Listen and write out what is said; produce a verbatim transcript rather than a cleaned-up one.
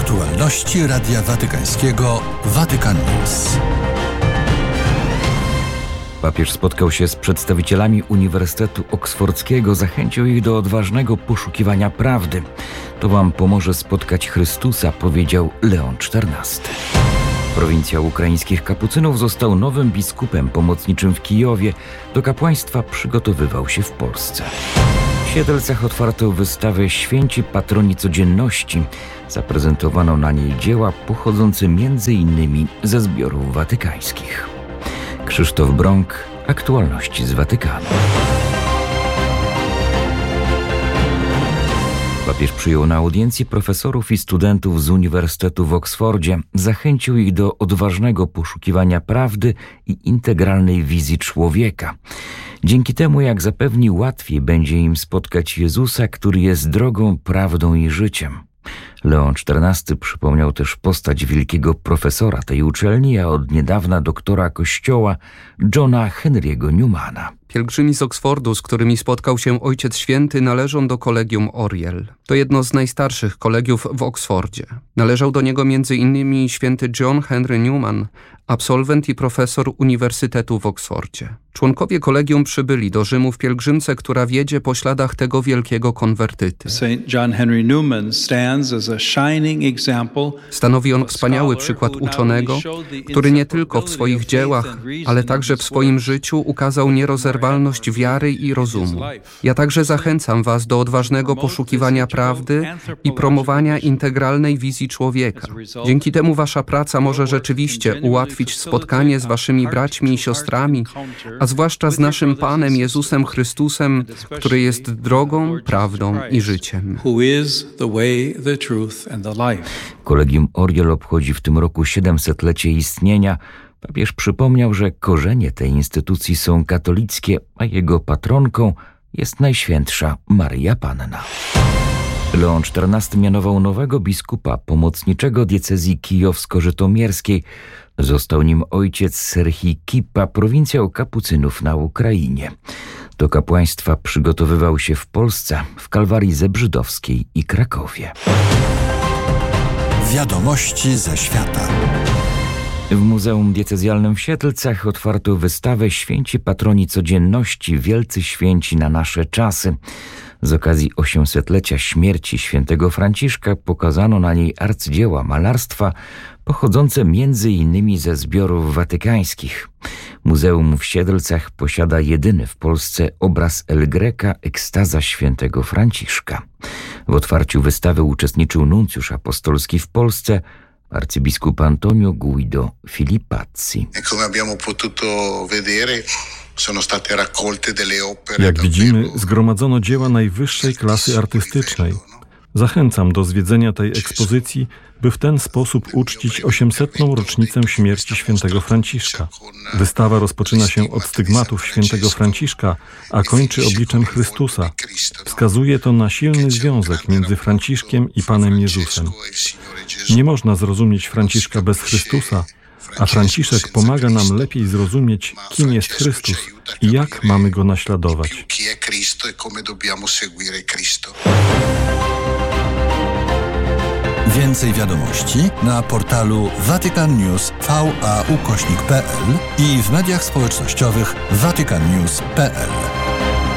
Aktualności Radia Watykańskiego Vatican News. Papież spotkał się z przedstawicielami Uniwersytetu Oksfordzkiego, zachęcił ich do odważnego poszukiwania prawdy. To wam pomoże spotkać Chrystusa, powiedział Leon czternasty. Prowincjał ukraińskich kapucynów został nowym biskupem pomocniczym w Kijowie. Do kapłaństwa przygotowywał się w Polsce. W Siedlcach otwarto wystawę Święci Patroni Codzienności. Zaprezentowano na niej dzieła pochodzące między innymi ze zbiorów watykańskich. Krzysztof Brąk, aktualności z Watykanu. Papież przyjął na audiencji profesorów i studentów z Uniwersytetu w Oksfordzie. Zachęcił ich do odważnego poszukiwania prawdy i integralnej wizji człowieka. Dzięki temu, jak zapewni, łatwiej będzie im spotkać Jezusa, który jest drogą, prawdą i życiem. Leon czternasty przypomniał też postać wielkiego profesora tej uczelni, a od niedawna doktora Kościoła, Johna Henry'ego Newmana. Pielgrzymi z Oksfordu, z którymi spotkał się Ojciec Święty, należą do Kolegium Oriel. To jedno z najstarszych kolegiów w Oksfordzie. Należał do niego między innymi święty John Henry Newman, absolwent i profesor Uniwersytetu w Oksfordzie. Członkowie kolegium przybyli do Rzymu w pielgrzymce, która wiedzie po śladach tego wielkiego konwertyty. Stanowi on wspaniały przykład uczonego, który nie tylko w swoich dziełach, ale także w swoim życiu ukazał nierozerwalność wiary i rozumu. Ja także zachęcam was do odważnego poszukiwania prawdy i promowania integralnej wizji człowieka. Dzięki temu wasza praca może rzeczywiście ułatwić spotkanie z waszymi braćmi i siostrami, a zwłaszcza z naszym Panem Jezusem Chrystusem, który jest drogą, prawdą i życiem. Kolegium Oriel obchodzi w tym roku siedemsetlecie istnienia. Papież przypomniał, że korzenie tej instytucji są katolickie, a jego patronką jest Najświętsza Maryja Panna. Leon czternasty mianował nowego biskupa pomocniczego diecezji kijowsko-żytomierskiej. Został nim ojciec Serhii Kipa, prowincjał kapucynów na Ukrainie. Do kapłaństwa przygotowywał się w Polsce, w Kalwarii Zebrzydowskiej i Krakowie. Wiadomości ze świata. W Muzeum Diecezjalnym w Siedlcach otwarto wystawę Święci Patroni Codzienności, wielcy święci na nasze czasy. Z okazji osiemsetlecia śmierci świętego Franciszka pokazano na niej arcydzieła malarstwa pochodzące między innymi ze zbiorów watykańskich. Muzeum w Siedlcach posiada jedyny w Polsce obraz El Greca Ekstaza świętego Franciszka. W otwarciu wystawy uczestniczył nuncjusz apostolski w Polsce, arcybiskup Antonio Guido Filippazzi. Jak widzimy, zgromadzono dzieła najwyższej klasy artystycznej. Zachęcam do zwiedzenia tej ekspozycji, by w ten sposób uczcić osiemsetną rocznicę śmierci świętego Franciszka. Wystawa rozpoczyna się od stygmatów świętego Franciszka, a kończy obliczem Chrystusa. Wskazuje to na silny związek między Franciszkiem i Panem Jezusem. Nie można zrozumieć Franciszka bez Chrystusa, a Franciszek pomaga nam lepiej zrozumieć, kim jest Chrystus i jak mamy Go naśladować. Więcej wiadomości na portalu Vatican News V A ukośnik P L i w mediach społecznościowych vatican news kropka p l.